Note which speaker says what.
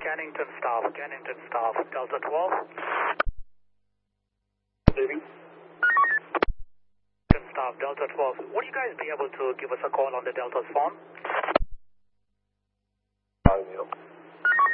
Speaker 1: Cannington staff, Delta 12.
Speaker 2: Leaving.
Speaker 1: Staff, Delta 12. Would you guys be able to give us a call on the Delta's phone?